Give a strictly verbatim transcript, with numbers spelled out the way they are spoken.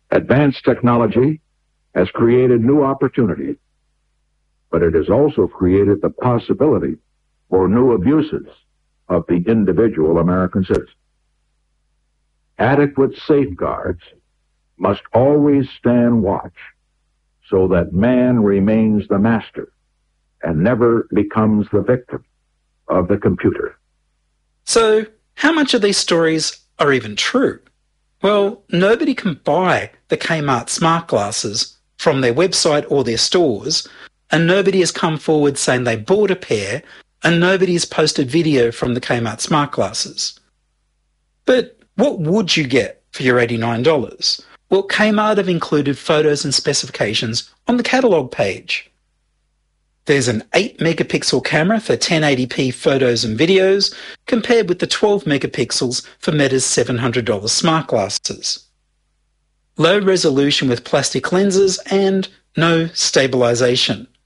Advanced technology has created new opportunities, but it has also created the possibility for new abuses of the individual American citizen. Adequate safeguards must always stand watch so that man remains the master and never becomes the victim of the computer. So, how much of these stories are even true? Well, nobody can buy the Kmart smart glasses from their website or their stores, and nobody has come forward saying they bought a pair, and nobody has posted video from the Kmart smart glasses. But what would you get for your eighty-nine dollars? Well, Kmart have included photos and specifications on the catalogue page. There's an eight megapixel camera for ten eighty p photos and videos, compared with the twelve megapixels for Meta's seven hundred dollars smart glasses. Low resolution with plastic lenses and no stabilisation.